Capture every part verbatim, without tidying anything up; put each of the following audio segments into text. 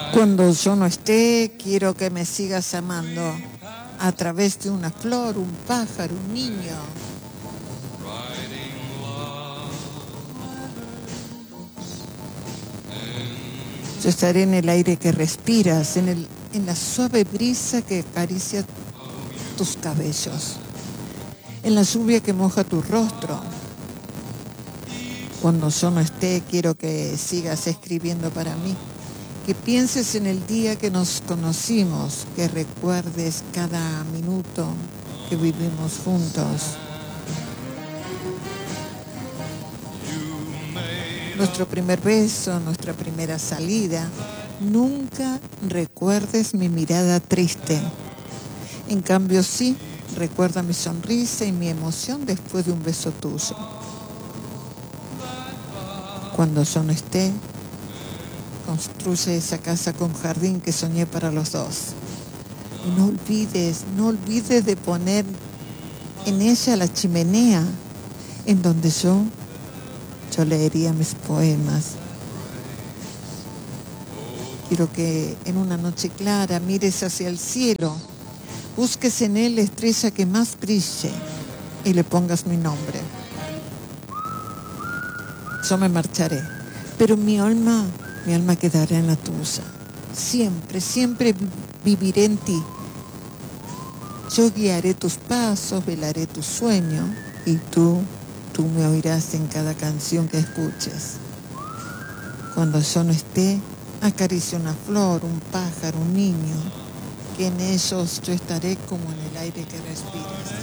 Cuando yo no esté, quiero que me sigas amando a través de una flor, un pájaro, un niño. Yo estaré en el aire que respiras, en, el, en la suave brisa que acaricia tus cabellos, en la lluvia que moja tu rostro. Cuando yo no esté, quiero que sigas escribiendo para mí, que pienses en el día que nos conocimos, que recuerdes cada minuto que vivimos juntos. Nuestro primer beso, nuestra primera salida. Nunca recuerdes mi mirada triste. En cambio, sí, recuerda mi sonrisa y mi emoción después de un beso tuyo. Cuando yo no esté, construye esa casa con jardín que soñé para los dos. Y no olvides, no olvides de poner en ella la chimenea en donde yo, yo leería mis poemas. Quiero que en una noche clara mires hacia el cielo, busques en él la estrella que más brille y le pongas mi nombre. Yo me marcharé, pero mi alma, mi alma quedará en la tuya. Siempre, siempre viviré en ti. Yo guiaré tus pasos, velaré tu sueño y tú, tú me oirás en cada canción que escuches. Cuando yo no esté, acaricia una flor, un pájaro, un niño, que en ellos yo estaré como en el aire que respiras.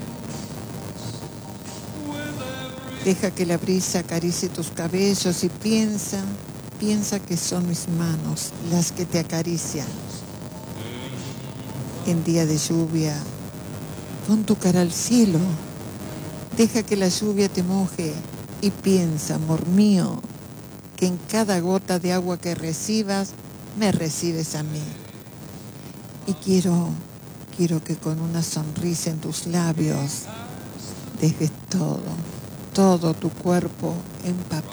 Deja que la brisa acaricie tus cabellos y piensa, piensa que son mis manos las que te acarician. En día de lluvia, pon tu cara al cielo. Deja que la lluvia te moje y piensa, amor mío, que en cada gota de agua que recibas, me recibes a mí. Y quiero, quiero que con una sonrisa en tus labios dejes todo, todo tu cuerpo empapado